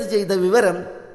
ചെയ്ത വിവരം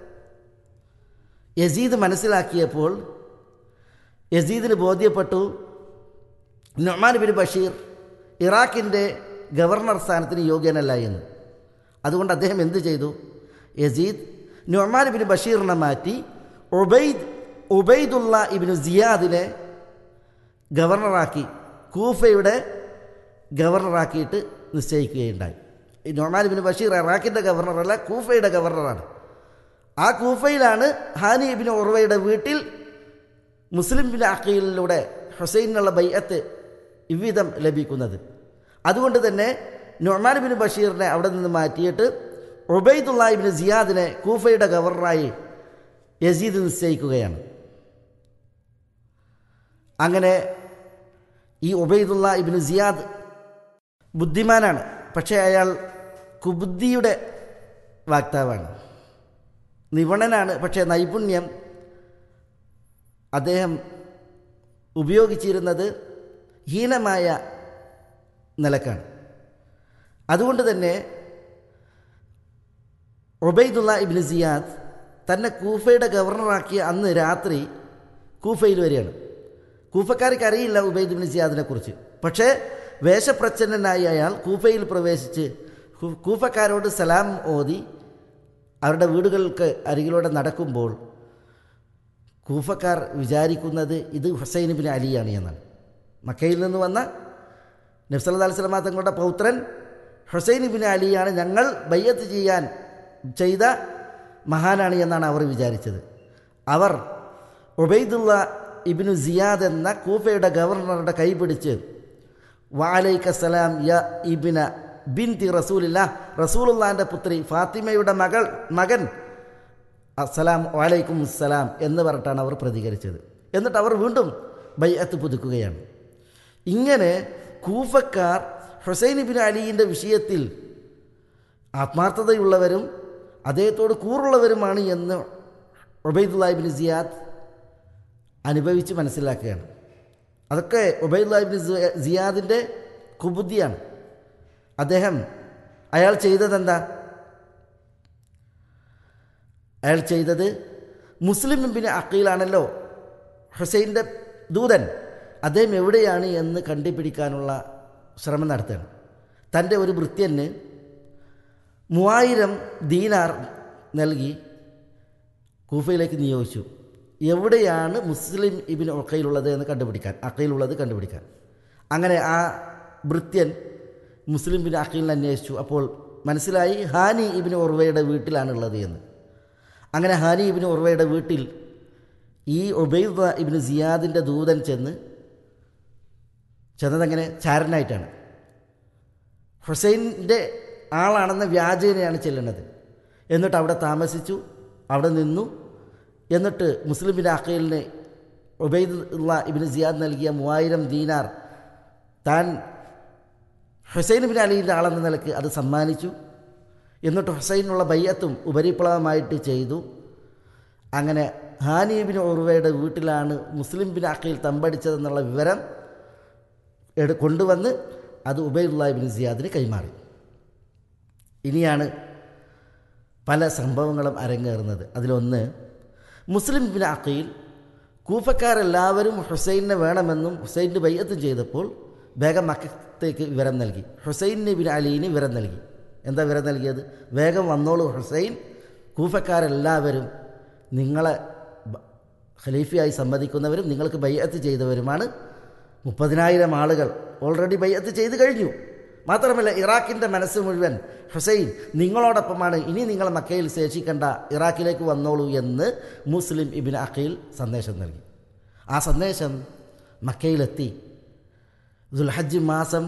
യസീദ് മനസ്സിലാക്കിയപ്പോൾ യസീദിന് ബോധ്യപ്പെട്ടു നുഅ്മാൻ ബിൻ ബഷീർ ഇറാഖിൻ്റെ ഗവർണർ സ്ഥാനത്തിന് യോഗ്യനല്ല എന്ന്. അതുകൊണ്ട് അദ്ദേഹം എന്ത് ചെയ്തു? യസീദ് നുഅ്മാൻ ബിൻ ബഷീറിനെ മാറ്റി ഉബൈദുള്ള ഇബ്നു സിയാദിനെ ഗവർണറാക്കി, കൂഫയുടെ ഗവർണറാക്കിയിട്ട് നിശ്ചയിക്കുകയുണ്ടായി. ഈ നുഅ്മാൻ ബിൻ ബഷീർ ഇറാഖിൻ്റെ ഗവർണറല്ല, കൂഫയുടെ ഗവർണറാണ്. ആ കൂഫയിലാണ് ഹാനി ഇബ്നു ഉർവയുടെ വീട്ടിൽ മുസ്ലിം ബിൻ അഖീലിലൂടെ ഹുസൈനുള്ള ബൈഅത്ത് ഇவ்விധം ലഭിക്കുന്നത്. അതുകൊണ്ട് തന്നെ നുഅ്മാൻ ബിൻ ബഷീറിനെ അവിടെ നിന്ന് മാറ്റിയിട്ട് ഉബൈദുള്ള ഇബ്നു സിയാദിനെ കൂഫയുടെ ഗവർണറായി യസീദ് നിശ്ചയിക്കുകയാണ്. അങ്ങനെ ഈ ഉബൈദുള്ള ഇബ്നു സിയാദ് ബുദ്ധിമാനാണ്, പക്ഷേ അയാൾ കുബുദ്ധിയുടെ വാക്താവാണ്. നിപുണനാണ്, പക്ഷേ നൈപുണ്യം അദ്ദേഹം ഉപയോഗിച്ചിരുന്നത് ഹീനമായ നിലക്കാണ്. അതുകൊണ്ട് തന്നെ ഉബൈദുള്ള ഇബ്നു സിയാദ് തന്നെ കൂഫയുടെ ഗവർണറാക്കിയ അന്ന് രാത്രി കൂഫയിൽ വരികയാണ്. കൂഫക്കാർക്ക് അറിയില്ല ഉബൈദ് ഇബ്നു സിയാദിനെ കുറിച്ച്. പക്ഷേ വേഷപ്രച്ഛന്നനായി അയാൾ കൂഫയിൽ പ്രവേശിച്ച് കൂഫക്കാരോട് സലാം ഓതി അവരുടെ വീടുകൾക്ക് അരികിലൂടെ നടക്കുമ്പോൾ കൂഫക്കാർ വിചാരിക്കുന്നത് ഇത് ഹുസൈൻ ബിൻ അലിയാണ് എന്നാണ്. മക്കയിൽ നിന്ന് വന്ന നബി സല്ലല്ലാഹു അലൈഹി വസല്ലം തങ്ങളുടെ പൗത്രൻ ഹുസൈൻ ബിൻ അലിയാണ്, ഞങ്ങൾ ബയ്യത്ത് ചെയ്ത മഹാനാണ് എന്നാണ് അവർ വിചാരിച്ചത്. അവർ ഉബൈദുള്ള ഇബ്നു സിയാദ് എന്ന കൂഫയുടെ ഗവർണറുടെ കൈപിടിച്ച് വഅലൈക സലാം യ ഇബ്ന ബിൻതി റസൂലില്ലാഹ്, റസൂലുള്ളാഹിൻ്റെ പുത്രി ഫാത്തിമയുടെ മകൻ അസ്സലാം വഅലൈക്കും അസ്സലാം എന്ന് പറഞ്ഞിട്ടാണ് അവർ പ്രതികരിച്ചത്. എന്നിട്ട് അവർ വീണ്ടും ബൈഅത്ത് പുതുക്കുകയാണ്. ഇങ്ങനെ കൂഫക്കാർ ഹുസൈൻ ബിൻ അലിയുടെ വിഷയത്തിൽ ആത്മാർത്ഥതയുള്ളവരും അദ്ദേഹത്തോട് കൂറുള്ളവരുമാണ് എന്ന് ഉബൈദുള്ള ഇബ്നു സിയാദ് അനുഭവിച്ച് മനസ്സിലാക്കുകയാണ്. അതൊക്കെ ഉബൈദുള്ള ഇബ്നു സിയാദിൻ്റെ കുബുദ്ധിയാണ്. അയാൾ ചെയ്തതെന്താ? അയാൾ ചെയ്തത് മുസ്ലിം ബിൻ അഖീലാണല്ലോ ഹുസൈൻ്റെ ദൂതൻ, അദ്ദേഹം എവിടെയാണ് എന്ന് കണ്ടുപിടിക്കാനുള്ള ശ്രമം നടത്തുകയാണ്. തൻ്റെ ഒരു ഭൃത്യന് 3000 ദീനാർ നൽകി കൂഫയിലേക്ക് നിയോഗിച്ചു. എവിടെയാണ് മുസ്ലിം ഇബ്നു അഖീലുള്ളത് എന്ന് കണ്ടുപിടിക്കാൻ. അങ്ങനെ ആ ഭൃത്യൻ മുസ്ലിം ബിൻ അഖീലിനെ അന്വേഷിച്ചു. അപ്പോൾ മനസ്സിലായി ഹാനി ഇബ്നു ഉർവയുടെ വീട്ടിലാണുള്ളത് എന്ന്. അങ്ങനെ ഹാനി ഇബ്നു ഉർവയുടെ വീട്ടിൽ ഈ ഉബൈദ് ഇബ്നു സിയാദിൻ്റെ ദൂതൻ ചെന്നതെങ്ങനെ ചാരനായിട്ടാണ്. ഹുസൈൻ്റെ ആളാണെന്ന വ്യാജേനയാണ് ചെല്ലുന്നത്. എന്നിട്ട് അവിടെ താമസിച്ചു, അവിടെ നിന്നു. എന്നിട്ട് മുസ്ലിം ബിൻ അഖീലിന് ഉബൈദുള്ള ഇബ്നു സിയാദ് നൽകിയ 3000 ദീനാർ താൻ ഹുസൈൻ ബിൻ അലിയുടെ ആളെന്ന നിലക്ക് അത് സമ്മാനിച്ചു. എന്നിട്ട് ഹുസൈനുള്ള ബയ്യത്തും ഉപരിപ്ലവമായിട്ട് ചെയ്തു. അങ്ങനെ ഹാനി ഇബ്നു ഉർവയുടെ വീട്ടിലാണ് മുസ്ലിം ബിൻ അഖീൽ തമ്പടിച്ചതെന്നുള്ള വിവരം കൊണ്ടുവന്ന് അത് ഉബൈദുള്ള ഇബ്നു സിയാദിന് കൈമാറി. ഇനിയാണ് പല സംഭവങ്ങളും അരങ്ങേറുന്നത്. അതിലൊന്ന്, മുസ്ലിം ബിൻ അഖീൽ കൂഫക്കാരെല്ലാവരും ഹുസൈനെ വേണമെന്നും ഹുസൈൻ്റെ ബയ്യത്തും ചെയ്തപ്പോൾ വേഗം മക്കത്തേക്ക് വിവരം നൽകി. ഹുസൈൻ ബിൻ അലീന് വിവരം നൽകി. എന്താ വിവരം നൽകിയത്? വേഗം വന്നോളൂ ഹുസൈൻ, കൂഫക്കാരെല്ലാവരും നിങ്ങളെ ഖലീഫയായി സമ്മതിക്കുന്നവരും നിങ്ങൾക്ക് ബയ്യത്ത് ചെയ്തവരുമാണ്. 30,000 ആളുകൾ ഓൾറെഡി ബയ്യത്ത് ചെയ്ത് കഴിഞ്ഞു. മാത്രമല്ല ഇറാഖിൻ്റെ മനസ്സ് മുഴുവൻ ഹുസൈൻ നിങ്ങളോടൊപ്പമാണ്, ഇനി നിങ്ങൾ മക്കയിൽ ശേഷിക്കേണ്ട, ഇറാഖിലേക്ക് വന്നോളൂ എന്ന് മുസ്ലിം ഇബ്നു അഖീൽ സന്ദേശം നൽകി. ആ സന്ദേശം മക്കയിലെത്തി. ദുൽഹജ്ജ് മാസം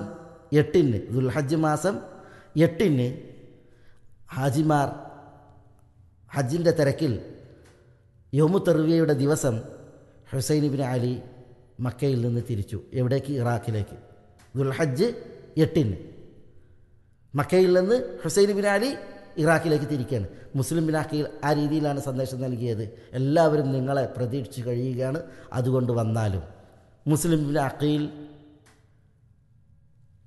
8 ഹാജിമാർ ഹജ്ജിൻ്റെ തിരക്കിൽ യൗമു തർവിയയുടെ ദിവസം ഹുസൈൻ ഇബ്നു അലി മക്കയിൽ നിന്ന് തിരിച്ചു. എവിടേക്ക്? ഇറാഖിലേക്ക്. ദുൽഹജ്ജ് 8 മക്കയിൽ നിന്ന് ഹുസൈൻ ബിൻ അലി ഇറാഖിലേക്ക് തിരിക്കുകയാണ്. മുസ്ലിം ബിൻ അഖീൽ ആ രീതിയിലാണ് സന്ദേശം നൽകിയത്. എല്ലാവരും നിങ്ങളെ പ്രതീക്ഷിച്ച് കഴിയുകയാണ്, അതുകൊണ്ട് വന്നാലും. മുസ്ലിം ബിൻ അഖീൽ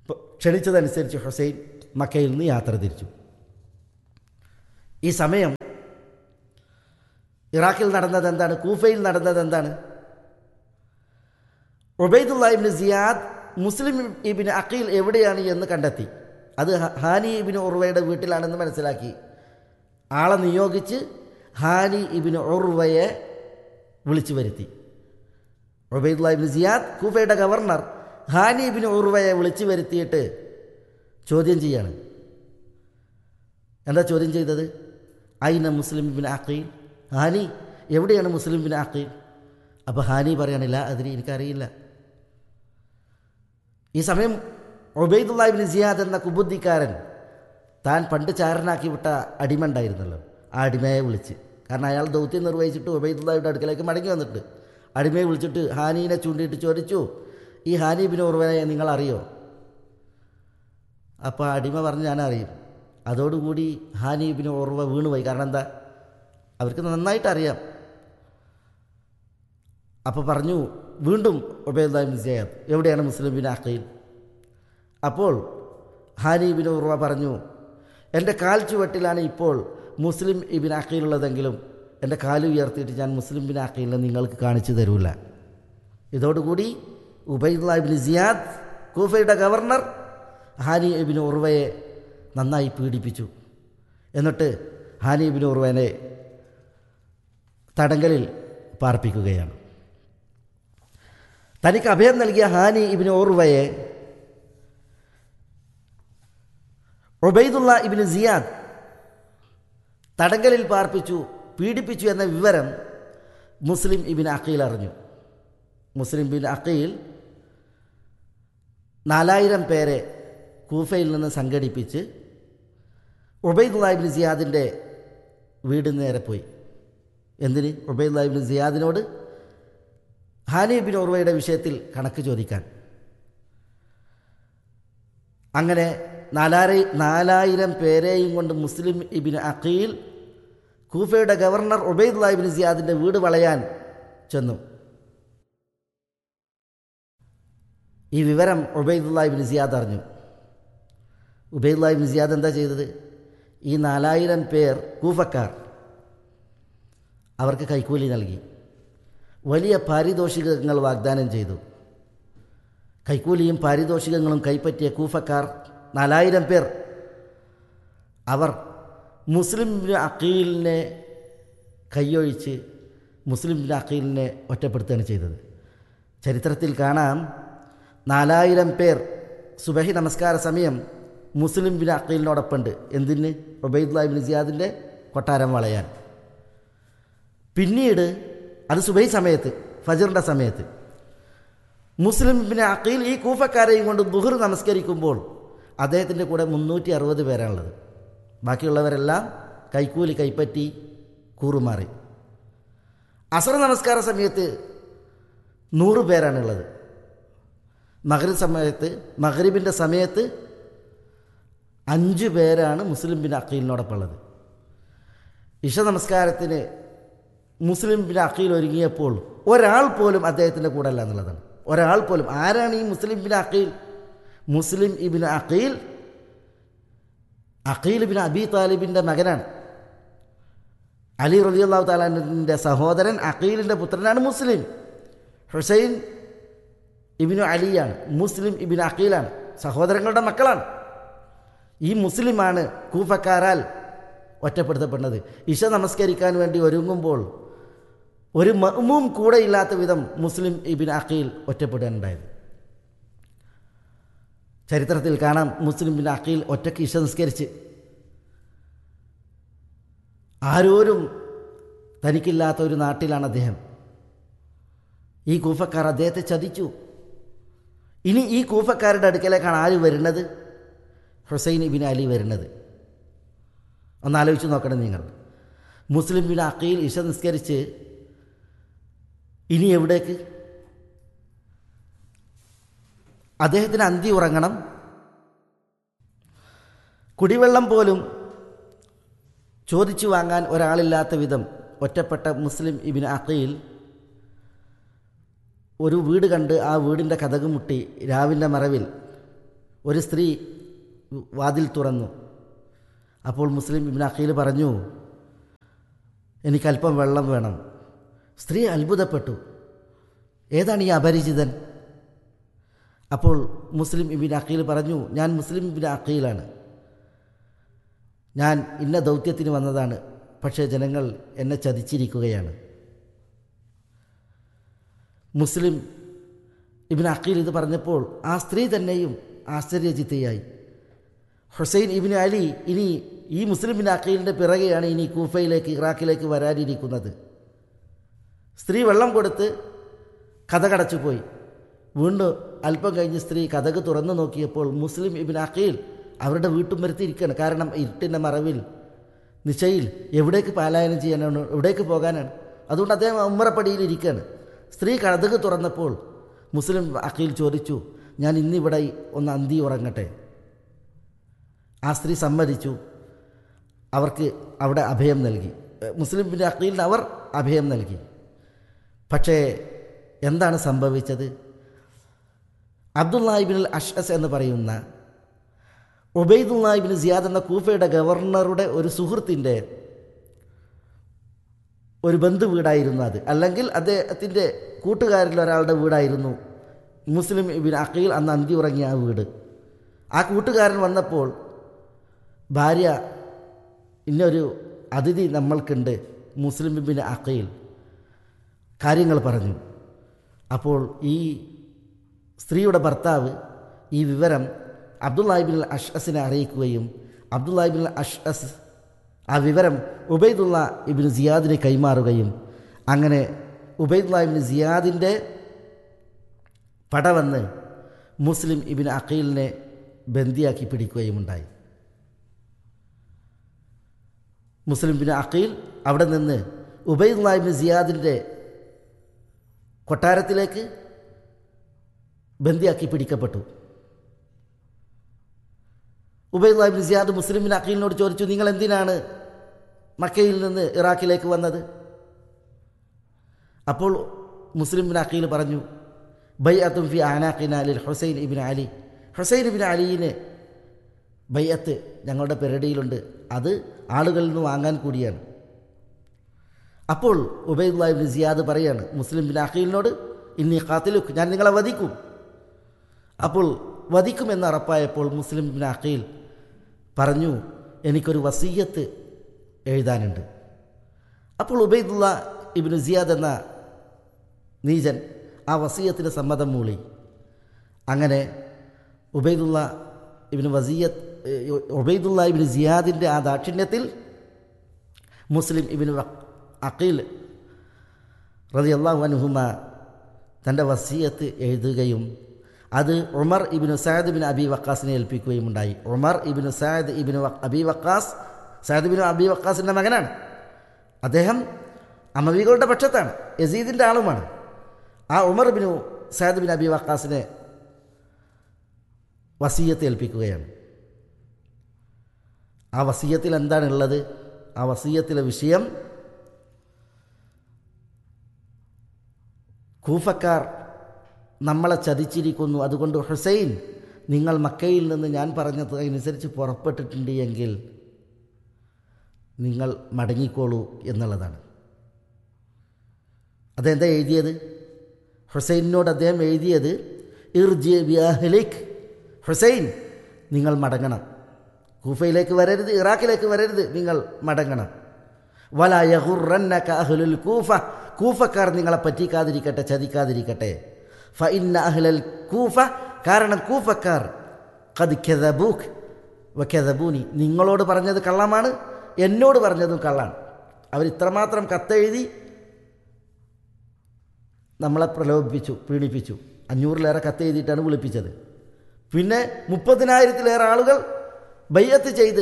ക്ഷണിച്ചതനുസരിച്ച് ഹുസൈൻ മക്കയിൽ നിന്ന് യാത്ര തിരിച്ചു. ഈ സമയം ഇറാഖിൽ നടന്നത് എന്താണ്? കൂഫയിൽ നടന്നത് എന്താണ്? ഉബൈദുല്ലാഹ് ഇബ്നു സിയാദ് മുസ്ലിം ഇബ്നു അഖീൽ എവിടെയാണ് എന്ന് കണ്ടെത്തി. അത് ഹാനി ഇബ്നു ഉർവയുടെ വീട്ടിലാണെന്ന് മനസ്സിലാക്കി. ആളെ നിയോഗിച്ച് ഹാനി ഇബ്നു ഉർവയെ വിളിച്ചു വരുത്തി. ഉബൈദുല്ലാഹ് ഇബ്നു സിയാദ് കൂഫയുടെ ഗവർണർ ഹാനി ഇബ്നു ഉർവയെ വിളിച്ചു വരുത്തിയിട്ട് ചോദ്യം ചെയ്യാണ്. എന്താ ചോദ്യം ചെയ്തത്? ഐന മുസ്ലിം ഇബ്നു അഖീൽ, ഹാനി എവിടെയാണ് മുസ്ലിം ഇബ്നു അഖീൽ? അപ്പോൾ ഹാനി പറയണില്ല, അതിന് എനിക്കറിയില്ല. ഈ സമയം ഉബൈദുല്ലാഹ് ഇബ്നു സിയാദ് എന്ന കുബുദ്ധിക്കാരൻ താൻ പണ്ട് ചാരനാക്കി വിട്ട അടിമ ഉണ്ടായിരുന്നല്ലോ, ആ അടിമയെ വിളിച്ച്, കാരണം അയാൾ ദൗത്യം നിർവഹിച്ചിട്ട് ഉബൈദുല്ലാഹിയുടെ അടുക്കലേക്ക് മടങ്ങി വന്നിട്ട് അടിമയെ വിളിച്ചിട്ട് ഹാനീനെ ചൂണ്ടിയിട്ട് ചോദിച്ചു, ഈ ഹാനി ഇബ്നു ഉർവയെ നിങ്ങൾ അറിയോ? അപ്പോൾ അടിമ പറഞ്ഞ് ഞാൻ അറിയും. അതോടുകൂടി ഹാനി ഇബ്നു ഉർവ വീണുപോയി. കാരണം എന്താ? അവർക്ക് നന്നായിട്ട് അറിയാം. അപ്പോൾ പറഞ്ഞു വീണ്ടും ഉബൈദുല്ലാഹ് ഇബ്നു സിയാദ്, എവിടെയാണ് മുസ്ലിം ഇബ്നു അഖീൽ? അപ്പോൾ ഹാനി ഇബ്നു ഉർവ പറഞ്ഞു, എൻ്റെ കാൽ ചുവട്ടിലാണ് ഇപ്പോൾ മുസ്ലിം ഇബ്നു അഖീൽ ഉള്ളതെങ്കിലും എൻ്റെ കാല് ഉയർത്തിയിട്ട് ഞാൻ മുസ്ലിം ഇബ്നു അഖീലിനെ നിങ്ങൾക്ക് കാണിച്ചു തരൂല. ഇതോടുകൂടി ഉബൈദുല്ലാഹ് ഇബ്നു സിയാദ് കൂഫയുടെ ഗവർണർ ഹാനി ഇബ്നു ഉർവയെ നന്നായി പീഡിപ്പിച്ചു. എന്നിട്ട് ഹാനി ഇബ്നു ഉർവനെ തടങ്കലിൽ പാർപ്പിക്കുകയാണ്. തനിക്ക് അഭയം നൽകിയ ഹാനി ഇബ്നു ഉർവയെ ഉബൈദുല്ലാഹ് ഇബ്നു സിയാദ് തടങ്കലിൽ പാർപ്പിച്ചു, പീഡിപ്പിച്ചു എന്ന വിവരം മുസ്ലിം ഇബ്നു അഖീൽ അറിഞ്ഞു. മുസ്ലിം ഇബ്നു അഖീൽ 4000 പേരെ കൂഫയിൽ നിന്ന് സംഘടിപ്പിച്ച് ഉബൈദുല്ലാഹ് ഇബ്നു സിയാദിൻ്റെ വീടിന് നേരെ പോയി. എന്തിന്? ഉബൈദുല്ലാഹ് ഇബ്നു സിയാദിനോട് ഹാനി ഇബ്നു ഉർവയുടെ വിഷയത്തിൽ കണക്ക് ചോദിക്കാൻ. അങ്ങനെ 4000 പേരെയും കൊണ്ട് മുസ്ലിം ഇബ്നു അഖീൽ കൂഫയുടെ ഗവർണർ ഉബൈദുല്ലാഹ് ഇബ്നു സിയാദിൻ്റെ വീട് വളയാൻ ചെന്നു. ഈ വിവരം ഉബൈദുല്ലാഹ് ഇബ്നു സിയാദ് അറിഞ്ഞു. ഉബൈദുല്ലാഹ് ഇബ്നു സിയാദ് എന്താ ചെയ്തത്? ഈ 4000 പേർ കൂഫക്കാർ, അവർക്ക് കൈക്കൂലി നൽകി, വലിയ പാരിതോഷികങ്ങൾ വാഗ്ദാനം ചെയ്തു. കൈക്കൂലിയും പാരിതോഷികങ്ങളും കൈപ്പറ്റിയ കൂഫക്കാർ 4000 പേർ അവർ മുസ്ലിം ഇബ്നു അഖീലിനെ കൈയൊഴിച്ച് മുസ്ലിം ഇബ്നു അഖീലിനെ ഒറ്റപ്പെടുത്തുകയാണ് ചെയ്തത്. ചരിത്രത്തിൽ കാണാം, 4000 പേർ സുബഹി നമസ്കാര സമയം മുസ്ലിം ഇബ്നു അഖീലിനോടൊപ്പമുണ്ട്. എന്തിന്? ഉബൈദുല്ലാഹ് ഇബ്നു സിയാദിൻ്റെ കൊട്ടാരം വളയാൻ. പിന്നീട് അത് സുബഹി സമയത്ത്, ഫജ്റിൻ്റെ സമയത്ത് മുസ്ലിം ഇബ്നു അഖീൽ ഈ കൂഫക്കാരെയും കൊണ്ട് ദുഹർ നമസ്കരിക്കുമ്പോൾ അദ്ദേഹത്തിൻ്റെ കൂടെ 360 പേരാണുള്ളത്. ബാക്കിയുള്ളവരെല്ലാം കൈക്കൂലി കൈപ്പറ്റി കൂറുമാറി. അസ്ർ നമസ്കാര സമയത്ത് 100 പേരാണുള്ളത്. മഗ്രിബിൻ്റെ സമയത്ത് 5 പേരാണ് മുസ്ലിം ഇബ്നു അഖീലിനോടൊപ്പം ഉള്ളത്. ഇശ നമസ്കാരത്തിന് മുസ്ലിം ഇബ്നു അഖീൽ ഒരുങ്ങിയപ്പോൾ ഒരാൾ പോലും അദ്ദേഹത്തിൻ്റെ കൂടെ അല്ല എന്നുള്ളതാണ്. ഒരാൾ പോലും. ആരാണ് ഈ മുസ്ലിം ഇബ്നു അഖീൽ? മുസ്ലിം ഇബ്നു അഖീൽ അഖീൽ ഇബ്നു അബീ താലിബിൻ്റെ മകനാണ്. അലി റളിയല്ലാഹു തആല അൻഹുവിൻ്റെ സഹോദരൻ അഖീലിൻ്റെ പുത്രനാണ് മുസ്ലിം. ഹുസൈൻ ഇബ്നു അലിയാണ്, മുസ്ലിം ഇബ്നു അഖീലാണ്, സഹോദരങ്ങളുടെ മക്കളാണ്. ഈ മുസ്ലിമാണ് കൂഫക്കാരാൽ ഒറ്റപ്പെടുത്തപ്പെടുന്നത്. ഇശ നമസ്കരിക്കാൻ വേണ്ടി ഒരുങ്ങുമ്പോൾ ഒരു മഅ്മൂം കൂടെ ഇല്ലാത്ത വിധം മുസ്ലിം ഇബ്നു അഖീൽ ഒറ്റപ്പെടുകയുണ്ടായത്. ചരിത്രത്തിൽ കാണാം, മുസ്ലിം ഇബ്നു അഖീൽ ഒറ്റയ്ക്ക് ഇശ നിസ്കരിച്ച് ആരോരും തനിക്കില്ലാത്ത ഒരു നാട്ടിലാണ് അദ്ദേഹം. ഈ കൂഫക്കാർ അദ്ദേഹത്തെ ചതിച്ചു. ഇനി ഈ കൂഫക്കാരുടെ അടുക്കലേക്കാണ് ആര് വരുന്നത്? ഹുസൈൻ ഇബ്നു അലി വരുന്നത്. ഒന്നാലോചിച്ച് നോക്കണം നിങ്ങൾ. മുസ്ലിം ഇബ്നു അഖീൽ ഇശ നിസ്കരിച്ച് ഇനി എവിടേക്ക്? അദ്ദേഹത്തിന് അന്തി ഉറങ്ങണം. കുടിവെള്ളം പോലും ചോദിച്ചു വാങ്ങാൻ ഒരാളില്ലാത്ത വിധം ഒറ്റപ്പെട്ട മുസ്ലിം ഇബ്നു അഖീൽ ഒരു വീട് കണ്ട് ആ വീടിൻ്റെ കതക് മുട്ടി രാവിൻ്റെ മറവിൽ ഒരു സ്ത്രീ വാതിൽ തുറന്നു. അപ്പോൾ മുസ്ലിം ഇബ്നു അഖീൽ പറഞ്ഞു, എനിക്കല്പം വെള്ളം വേണം. സ്ത്രീ അത്ഭുതപ്പെട്ടു, ഏതാണ് ഈ അപരിചിതൻ? അപ്പോൾ മുസ്ലിം ഇബ്നു അഖീൽ പറഞ്ഞു, ഞാൻ മുസ്ലിം ഇബ്നു അഖീലാണ്, ഞാൻ ഇന്ന ദൗത്യത്തിന് വന്നതാണ്, പക്ഷേ ജനങ്ങൾ എന്നെ ചതിച്ചിരിക്കുകയാണ്. മുസ്ലിം ഇബ്നു അഖീൽ ഇത് പറഞ്ഞപ്പോൾ ആ സ്ത്രീ തന്നെയും ആശ്ചര്യചിത്തയായി. ഹുസൈൻ ഇബ്നു അലി ഇനി ഈ മുസ്ലിം ഇബ്നു അഖീലിൻ്റെ പിറകെയാണ് ഇനി കൂഫയിലേക്ക്, ഇറാഖിലേക്ക് വരാനിരിക്കുന്നത്. സ്ത്രീ വെള്ളം കൊടുത്ത് കതകടച്ചു പോയി. വീണ്ടും അല്പം കഴിഞ്ഞ് സ്ത്രീ കതക് തുറന്നു നോക്കിയപ്പോൾ മുസ്ലിം ഇബ്നു അഖീൽ അവരുടെ വീട്ടും വരുത്തിയിരിക്കുകയാണ്. കാരണം ഇരുട്ടിൻ്റെ മറവിൽ നിശയിൽ എവിടേക്ക് പലായനം ചെയ്യാനാണ്, എവിടേക്ക് പോകാനാണ്. അതുകൊണ്ട് അദ്ദേഹം ഉമ്മറപ്പടിയിൽ ഇരിക്കുകയാണ്. സ്ത്രീ കതക് തുറന്നപ്പോൾ മുസ്ലിം അഖീൽ ചോദിച്ചു, ഞാൻ ഇന്നിവിടെ ഒന്ന് അന്തി ഉറങ്ങട്ടെ. ആ സ്ത്രീ സമ്മതിച്ചു. അവർക്ക് അവിടെ അഭയം നൽകി. മുസ്ലിം ഇബ്നു അഖീലിന് അവർ അഭയം നൽകി. പക്ഷേ എന്താണ് സംഭവിച്ചത്? അബ്ദുല്ലാഹി ഇബ്നുൽ അഷ്അസ് എന്ന് പറയുന്ന ഉബൈദുല്ലാഹി ഇബ്നു സിയാദ് എന്ന കൂഫയുടെ ഗവർണറുടെ ഒരു സുഹൃത്തിൻ്റെ ഒരു ബന്ധു വീടായിരുന്നു അത്. അല്ലെങ്കിൽ അദ്ദേഹത്തിൻ്റെ കൂട്ടുകാരിൽ ഒരാളുടെ വീടായിരുന്നു മുസ്ലിം ഇബ്നു അഖീൽ അന്ന് അന്തി ഉറങ്ങിയ ആ വീട്. ആ കൂട്ടുകാരൻ വന്നപ്പോൾ ഭാര്യ, ഇന്നൊരു അതിഥി നമ്മൾക്കുണ്ട്, മുസ്ലിം ഇബ്നു അഖീൽ, കാര്യങ്ങൾ പറഞ്ഞു. അപ്പോൾ ഈ സ്ത്രീയുടെ ഭർത്താവ് ഈ വിവരം അബ്ദുല്ലാഹി ഇബ്നുൽ അഷ്അസിനെ അറിയിക്കുകയും അബ്ദുല്ലാഹി ഇബ്നുൽ അഷ്അസ് ആ വിവരം ഉബൈദുല്ലാഹി ഇബ്നു സിയാദിനെ കൈമാറുകയും അങ്ങനെ ഉബൈദുല്ലാഹി ഇബ്നു സിയാദിൻ്റെ പട വന്ന് മുസ്ലിം ഇബ്നു അഖീലിനെ ബന്ദിയാക്കി പിടിക്കുകയും ഉണ്ടായി. മുസ്ലിം ഇബ്നു അഖീൽ അവിടെ നിന്ന് ഉബൈദുല്ലാഹി ഇബ്നു സിയാദിൻ്റെ കൊട്ടാരത്തിലേക്ക് ബന്ദിയാക്കി പിടിക്കപ്പെട്ടു. ഉബൈദുല്ലാഹി ഇബ്നു സിയാദ് മുസ്ലിം ഇബ്നു അഖീലിനോട് ചോദിച്ചു, നിങ്ങൾ എന്തിനാണ് മക്കയിൽ നിന്ന് ഇറാഖിലേക്ക് വന്നത്? അപ്പോൾ മുസ്ലിം ഇബ്നു അഖീൽ പറഞ്ഞു, ബൈഅത്തുൻ ഫി അനാഖിന ലിൽ ഹുസൈൻ ഇബ്നു അലി, ഹുസൈൻ ഇബ്നു അലിയിന് ബൈഅത്ത് ഞങ്ങളുടെ പെരടിയിലുണ്ട്, അത് ആളുകളിൽ നിന്ന് വാങ്ങാൻ കൂടിയാണ്. അപ്പോൾ ഉബൈദുല്ലാഹി ഇബ്നു സിയാദ് പറയാണ് മുസ്ലിം ഇബ്നു അഖീലിനോട്, ഇന്നി ഖാതിലുക്, ഞാൻ നിങ്ങളെ വധിക്കും. അപ്പോൾ വധിക്കുമെന്ന് ഉറപ്പായപ്പോൾ മുസ്ലിം ഇബ്നു അഖീൽ പറഞ്ഞു, എനിക്കൊരു വസിയ്യത്ത് എഴുതാനുണ്ട്. അപ്പോൾ ഉബൈദുല്ലാഹി ഇബ്നു സിയാദ് എന്ന നീചൻ ആ വസിയ്യത്തിന് സമ്മതം മൂളി. അങ്ങനെ ഉബൈദുല്ലാഹി ഇബ്നു സിയാദിൻ്റെ ആ ദാക്ഷിണ്യത്തിൽ മുസ്ലിം ഇബ്നു അഖീൽ റളിയല്ലാഹു അൻഹുമ തൻ്റെ വസിയ്യത്ത് എഴുതുകയും അത് ഉമർ ഇബ്നു സഅദ് ഇബ്നു അബി വഖാസിനെ ഏൽപ്പിക്കുകയും ഉണ്ടായി. ഉമർ ഇബ്നു സഅദ് ഇബ്നു അബി വഖാസ്, സഅദ് ഇബ്നു അബി വഖാസിൻ്റെ മകനാണ്. അദ്ദേഹം അമവികളുടെ പക്ഷത്താണ്, യസീദിൻ്റെ ആളുമാണ്. ആ ഉമർ ഇബ്നു സഅദ് ഇബ്നു അബി വഖാസിനെ വസിയ്യത്ത് ഏൽപ്പിക്കുകയാണ്. ആ വസിയ്യത്തിൽ എന്താണുള്ളത്? ആ വസിയ്യത്തിലെ വിഷയം, കൂഫക്കാർ നമ്മളെ ചതിച്ചിരിക്കുന്നു, അതുകൊണ്ട് ഹുസൈൻ നിങ്ങൾ മക്കയിൽ നിന്ന് ഞാൻ പറഞ്ഞത് അനുസരിച്ച് പുറപ്പെട്ടിട്ടുണ്ട് എങ്കിൽ നിങ്ങൾ മടങ്ങിക്കോളൂ എന്നുള്ളതാണ്. അതെന്താ എഴുതിയത്? ഹുസൈനോട് അദ്ദേഹം എഴുതിയത്, ഇർജി ബി അഹ്ലിക്, ഹുസൈൻ നിങ്ങൾ മടങ്ങണം, കൂഫയിലേക്ക് വരരുത്, ഇറാഖിലേക്ക് വരരുത്, നിങ്ങൾ മടങ്ങണം. വലാ യഗുറന്നക അഹ്ലുൽ കൂഫ, കൂഫക്കാർ നിങ്ങളെ പറ്റിക്കാതിരിക്കട്ടെ, ചതിക്കാതിരിക്കട്ടെ. ഫഇന്ന അഹ്ലൽ കൂഫ, കാരണം കൂഫക്കാർ ഖദ് കദബൂക് വകദബൂനി, നിങ്ങളോട് പറഞ്ഞത് കള്ളമാണ്, എന്നോട് പറഞ്ഞതും കള്ളാണ്. അവർ ഇത്രമാത്രം കത്തെഴുതി നമ്മളെ പ്രലോഭിപ്പിച്ചു, പീഡിപ്പിച്ചു. 500-ലേറെ കത്തെഴുതിയിട്ടാണ് വിളിപ്പിച്ചത്. പിന്നെ 30,000-ലേറെ ആളുകൾ ബൈഅത്ത് ചെയ്ത്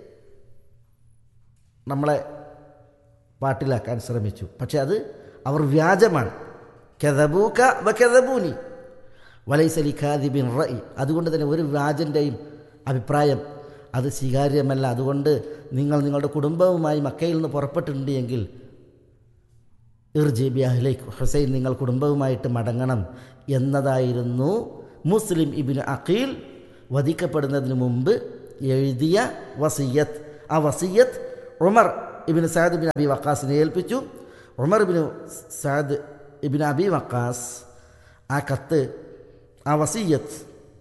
നമ്മളെ പാട്ടിലാക്കാൻ ശ്രമിച്ചു. പക്ഷെ അത് അവർ വ്യാജമാണ്. കദബൂക വകദബൂനി വലൈസ ലികാദിബിൻ റഅയ്, അതുകൊണ്ട് തന്നെ ഒരു വ്യാജൻ്റെയും അഭിപ്രായം അത് സ്വീകാര്യമല്ല. അതുകൊണ്ട് നിങ്ങൾ നിങ്ങളുടെ കുടുംബവുമായി മക്കയിൽ നിന്ന് പുറപ്പെട്ടിട്ടുണ്ട് എങ്കിൽ ഇർജി ബി അഹ്ലിക്, ഹുസൈൻ നിങ്ങൾ കുടുംബവുമായിട്ട് മടങ്ങണം എന്നതായിരുന്നു മുസ്ലിം ഇബ്നു അഖീൽ വധിക്കപ്പെടുന്നതിന് മുമ്പ് എഴുതിയ വസിയ്യത്ത്. ആ വസിയ്യത്ത് ഉമർ ഇബ്നു സഅദ് ഇബ്നു അബി വഖാസിനെ ഏൽപ്പിച്ചു. ഉമർ ഇബ്നു സഅദ് ഇബ്നു അബി വഖാസ് ആ കത്ത്, ആ വസിയ്യത്ത്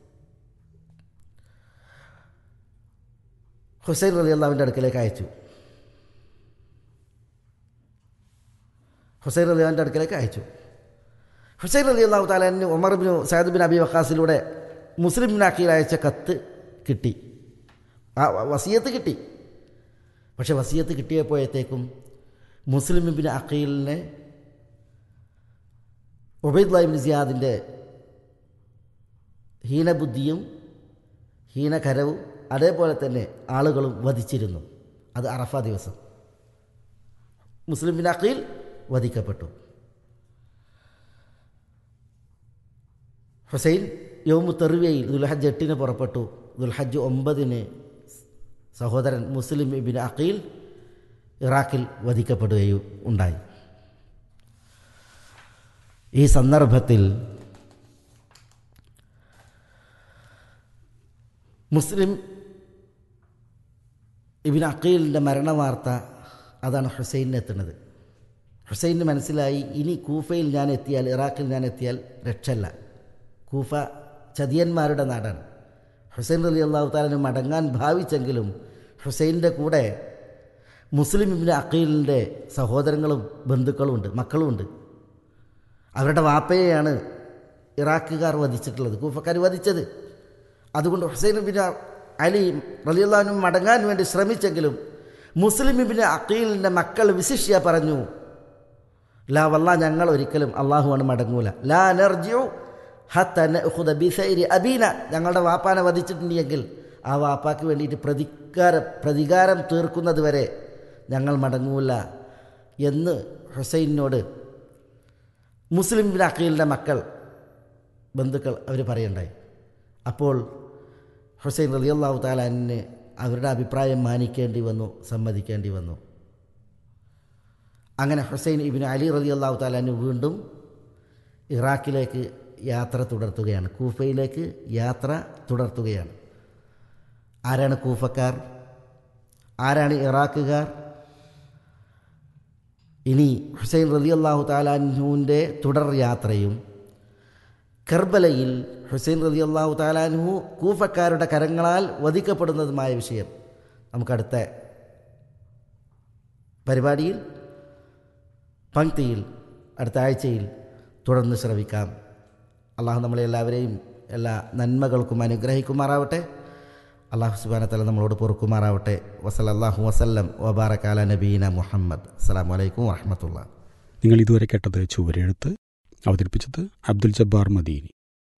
ഹുസൈൻ റളിയല്ലാഹുവിൻ്റെ അടുക്കലേക്ക് അയച്ചു. ഹുസൈൻ റളിയല്ലാഹു തആല അൻഹു ഉമർ ഇബ്നു സഅദ് ഇബ്നു അബി വഖാസിലൂടെ മുസ്ലിം ഇബ്നു അഖീൽ അയച്ച കത്ത് കിട്ടി, ആ വസിയത്ത് കിട്ടി. പക്ഷെ വസിയത്ത് കിട്ടിയപ്പോഴത്തേക്കും മുസ്ലിം ഇബ്നു അഖീലിനെ ഉബൈദുല്ലാഹ് ഇബ്നു സിയാദിൻ്റെ ഹീനബുദ്ധിയും ഹീനകരവും അതേപോലെ തന്നെ ആളുകളും വധിച്ചിരുന്നു. അത് അറഫ ദിവസം മുസ്ലിം ഇബ്നു അഖീൽ വധിക്കപ്പെട്ടു. ഹുസൈൻ യൗമു തർവിയയിൽ ദുൽഹജ്ജ് 8 പുറപ്പെട്ടു. ദുൽഹജ്ജ് 9 സഹോദരൻ മുസ്ലിം ഇബ്നു അഖീൽ ഇറാഖിൽ വധിക്കപ്പെടുകയും ഉണ്ടായി. ഈ സന്ദർഭത്തിൽ മുസ്ലിം ഇബ്നു അഖീലിൻ്റെ മരണവാർത്ത അതാണ് ഹുസൈനിന് എത്തുന്നത്. ഹുസൈന് മനസ്സിലായി, ഇനി കൂഫയിൽ ഞാൻ എത്തിയാൽ, ഇറാഖിൽ ഞാൻ എത്തിയാൽ രക്ഷല്ല. കൂഫ ചതിയന്മാരുടെ നാടാണ്. ഹുസൈൻ റളിയല്ലാഹു തആല മടങ്ങാൻ ഭാവിച്ചെങ്കിലും ഹുസൈൻ്റെ കൂടെ മുസ്ലിം ഇബ്നു അഖീലിൻ്റെ സഹോദരങ്ങളും ബന്ധുക്കളുമുണ്ട്, മക്കളുമുണ്ട്. അവരുടെ വാപ്പയെയാണ് ഇറാഖുകാർ വധിച്ചിട്ടുള്ളത്, കൂഫക്കാർ വധിച്ചത്. അതുകൊണ്ട് ഹുസൈൻ ഇബ്നു അലി റളിയല്ലാഹു അൻഹു മടങ്ങാൻ വേണ്ടി ശ്രമിച്ചെങ്കിലും മുസ്ലിം ഇബ്നു അഖീലിൻ്റെ മക്കൾ വിശിഷ്യ പറഞ്ഞു, ലാ വല്ലാ, ഞങ്ങൾ ഒരിക്കലും അള്ളാഹുവാണ് മടങ്ങൂല. ലാ നർജിഉ ഹത്ത നഅഖുദ ബിസൈരി അബീന, ഞങ്ങളുടെ വാപ്പാനെ വധിച്ചിട്ടുണ്ടെങ്കിൽ ആ വാപ്പാക്ക് വേണ്ടിയിട്ട് പ്രതികാരം തീർക്കുന്നത് വരെ ഞങ്ങൾ മടങ്ങൂല എന്ന് ഹുസൈനോട് മുസ്ലിം ഇബ്നു അഖീലിൻ്റെ മക്കൾ, ബന്ധുക്കൾ അവർ പറയുണ്ടായി. അപ്പോൾ ഹുസൈൻ റളിയല്ലാഹു തആല അൻഹു അവരുടെ അഭിപ്രായം മാനിക്കേണ്ടി വന്നു, സമ്മതിക്കേണ്ടി വന്നു. അങ്ങനെ ഹുസൈൻ ഇബ്നു അലി റളിയല്ലാഹു തആല അൻഹു വീണ്ടും ഇറാഖിലേക്ക് യാത്ര തുടർത്തുകയാണ്, കൂഫയിലേക്ക് യാത്ര തുടർത്തുകയാണ്. ആരാണ് കൂഫക്കാർ? ആരാണ് ഇറാഖുകാർ? ഇനി ഹുസൈൻ റളിയല്ലാഹു തആല അൻഹുവിൻ്റെ തുടർ യാത്രയും കർബലയിൽ ഹുസൈൻ റളിയല്ലാഹു തആല അൻഹു കൂഫക്കാരുടെ കരങ്ങളാൽ വധിക്കപ്പെടുന്നതുമായ വിഷയം നമുക്കടുത്ത പരിപാടിയിൽ, പങ്ക്തിയിൽ, അടുത്ത ആഴ്ചയിൽ തുടർന്ന് ശ്രവിക്കാം. അള്ളാഹു നമ്മളെല്ലാവരെയും എല്ലാ നന്മകൾക്കും അനുഗ്രഹിക്കുമാറാവട്ടെ. അള്ളാഹു സുബ്ഹാനഹു വ തആല നമ്മളോട് പൊറുക്കുമാറാവട്ടെ. വസല്ലല്ലാഹു വസല്ലം വബാറക അലാ നബീന മുഹമ്മദ്. അസ്സലാമു അലൈക്കും വറഹ്മത്തുള്ളാഹി. നിങ്ങൾ ഇതുവരെ കേട്ടത് ചുവരെഴുത്ത്. അവതരിപ്പിച്ചത് അബ്ദുൽ ജബ്ബാർ മദീനി.